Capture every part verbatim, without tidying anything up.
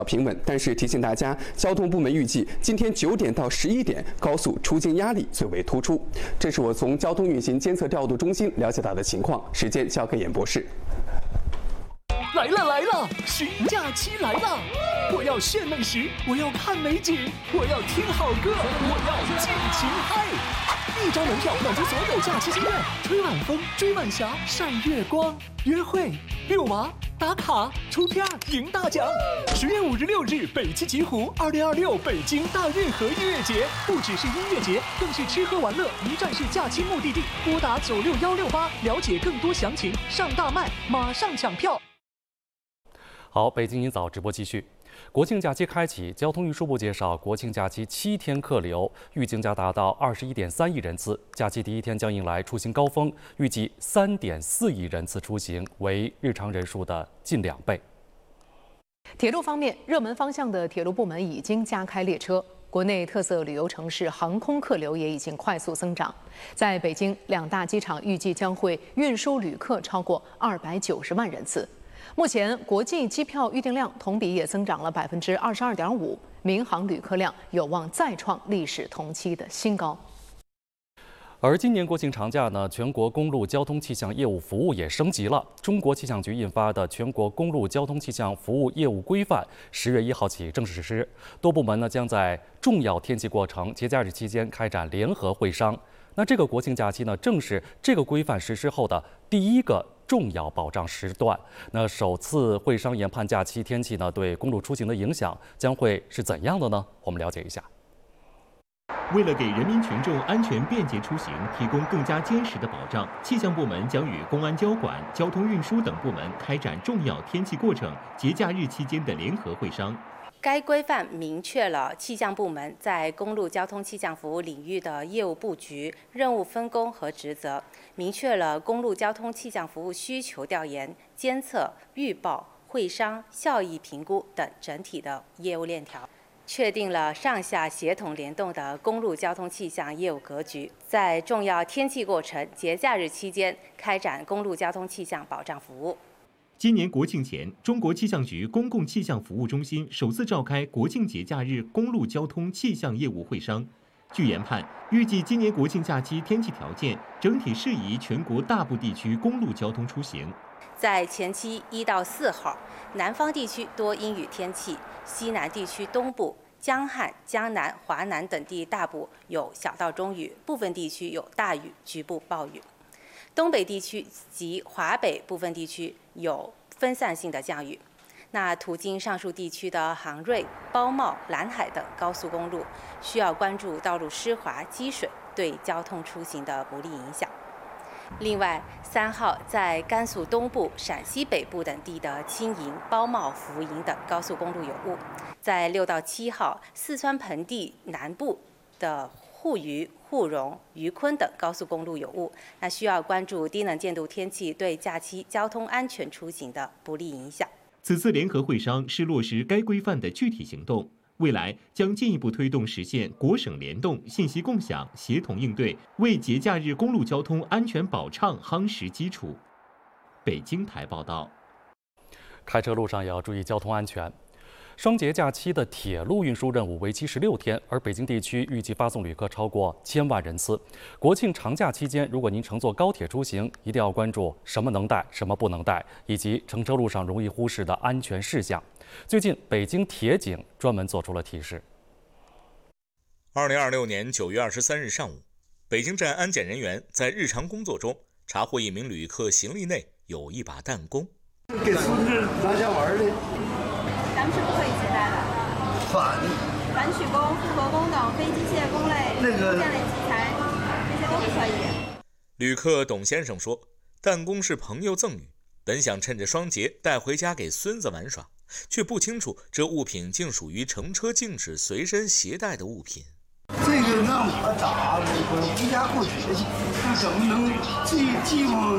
平稳，但是提醒大家，交通部门预计今天九点到十一点高速出境压力最为突出。这是我从交通运行监测调度中心了解到的情况。时间交给演播室。 来了来了，旬假期来了！我要炫美食，我要看美景，我要听好歌，我要尽情嗨！一张门票满足所有假期心愿，吹晚风，追晚霞，晒月光，约会、遛娃、打卡、出片、赢大奖。十月五日六日，北汽极狐二零二六北京大运河音乐节，不只是音乐节，更是吃喝玩乐一站式假期目的地。拨打九六幺六八了解更多详情，上大麦马上抢票。 好，北京一早直播继续。国庆假期开启，交通运输部介绍，国庆假期七天客流预计将达到二十一点三亿人次。假期第一天将迎来出行高峰，预计三点四亿人次出行，为日常人数的近两倍。 铁路方面，热门方向的铁路部门已经加开列车。国内特色旅游城市航空客流也已经快速增长。在北京，两大机场预计将会运输旅客超过二百九十万人次。目前，国际机票预订量同比也增长了百分之二十二点五，民航旅客量有望再创历史同期的新高。 而今年国庆长假呢，全国公路交通气象业务服务也升级了。中国气象局印发的《全国公路交通气象服务业务规范》十月一号起正式实施，多部门呢将在重要天气过程、节假日期间开展联合会商。那这个国庆假期呢，正是这个规范实施后的第一个重要保障时段。那首次会商研判假期天气呢对公路出行的影响将会是怎样的呢？我们了解一下。 为了给人民群众安全便捷出行提供更加坚实的保障，气象部门将与公安交管、交通运输等部门开展重要天气过程、节假日期间的联合会商。 该规范明确了气象部门在公路交通气象服务领域的业务布局、任务分工和职责，明确了公路交通气象服务需求调研、监测、预报、会商、效益评估等整体的业务链条，确定了上下协同联动的公路交通气象业务格局，在重要天气过程、节假日期间开展公路交通气象保障服务。 今年国庆前，中国气象局公共气象服务中心首次召开国庆节假日公路交通气象业务会商。据研判，预计今年国庆假期天气条件整体适宜全国大部地区公路交通出行。 在前期一到四号，南方地区多阴雨天气，西南地区东部、江汉、江南、华南等地大部有小到中雨，部分地区有大雨，局部暴雨。东北地区及华北部分地区有分散性的降雨。那途经上述地区的杭瑞、包茂、兰海等高速公路，需要关注道路湿滑、积水对交通出行的不利影响。另外，三号在甘肃东部、陕西北部等地的青营、包茂、福营等高速公路有雾；在六到七号，四川盆地南部的沪渝、沪蓉、渝昆等高速公路有雾，那需要关注低能见度天气对假期交通安全出行的不利影响。 此次联合会商是落实该规范的具体行动，未来将进一步推动实现国省联动、信息共享、协同应对，为节假日公路交通安全保障夯实基础。北京台报道。 开车路上也要注意交通安全。双节假期的铁路运输任务为期十六天，而北京地区预计发送旅客超过千万人次。国庆长假期间，如果您乘坐高铁出行，一定要关注什么能带、什么不能带，以及乘车路上容易忽视的安全事项。最近，北京铁警专门做出了提示。 二零二六年九月二十三日上午，北京站安检人员在日常工作中查获一名旅客行李内有一把弹弓， 给孙子拿家玩的。 咱们是不可以携带的。 反反曲弓、复合弓等非机械弓类、 那个电类器材，这些都不可以。 旅客董先生说，弹弓是朋友赠予，本想趁着双节带回家给孙子玩耍，却不清楚这物品竟属于乘车禁止随身携带的物品。 这个让我打，我回家过节去，那怎么能寄寄吗？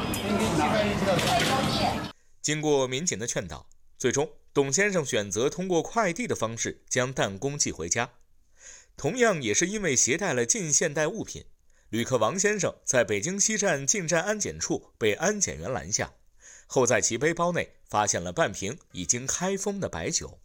经过民警的劝导，最终董先生选择通过快递的方式将弹弓寄回家。同样也是因为携带了近现代物品，旅客王先生在北京西站进站安检处被安检员拦下，后在其背包内发现了半瓶已经开封的白酒。